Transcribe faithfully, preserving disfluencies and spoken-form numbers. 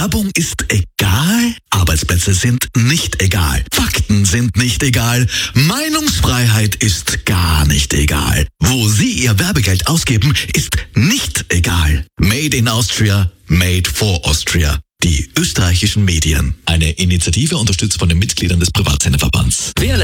Werbung ist egal? Arbeitsplätze sind nicht egal. Fakten sind nicht egal. Meinungsfreiheit ist gar nicht egal. Wo Sie Ihr Werbegeld ausgeben, ist nicht egal. Made in Austria, made for Austria. Die österreichischen Medien. Eine Initiative unterstützt von den Mitgliedern des Privatsenderverbands.